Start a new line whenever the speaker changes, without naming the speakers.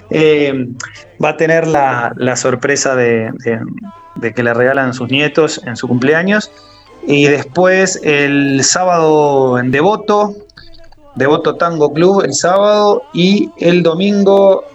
Eh, Va a tener la sorpresa de que le regalan sus nietos en su cumpleaños. Y después el sábado en Devoto, Devoto Tango Club el sábado y el domingo